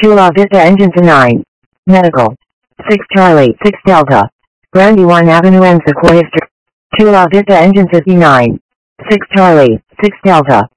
Chula Vista Engine to 9. Medical. 6 Charlie, 6 Delta. Brandywine Avenue and Sequoia Street. Chula Vista Engine 59. 6 Charlie, 6 Delta.